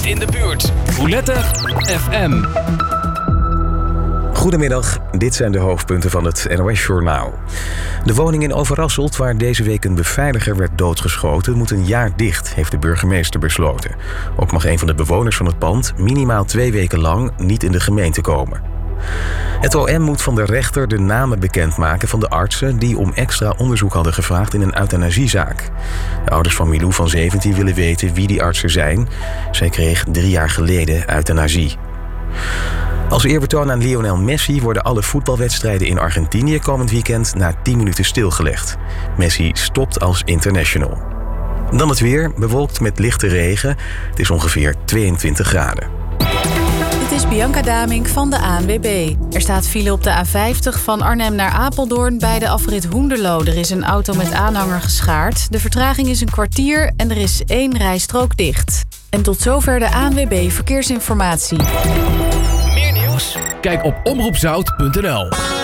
dichtst in de buurt. Roulette FM. Goedemiddag, dit zijn de hoofdpunten van het NOS-journaal. De woning in Overasselt, waar deze week een beveiliger werd doodgeschoten, moet een jaar dicht, heeft de burgemeester besloten. Ook mag een van de bewoners van het pand minimaal 2 weken lang niet in de gemeente komen. Het OM moet van de rechter de namen bekendmaken van de artsen die om extra onderzoek hadden gevraagd in een euthanasiezaak. De ouders van Milou van 17 willen weten wie die artsen zijn. Zij kreeg 3 jaar geleden euthanasie. Als eerbetoon aan Lionel Messi worden alle voetbalwedstrijden in Argentinië komend weekend na 10 minuten stilgelegd. Messi stopt als international. Dan het weer, bewolkt met lichte regen. Het is ongeveer 22 graden. Dit is Bianca Damink van de ANWB. Er staat file op de A50 van Arnhem naar Apeldoorn bij de afrit Hoenderloo. Er is een auto met aanhanger geschaard. De vertraging is een kwartier en er is 1 rijstrook dicht. En tot zover de ANWB Verkeersinformatie. Meer nieuws? Kijk op omroepzout.nl.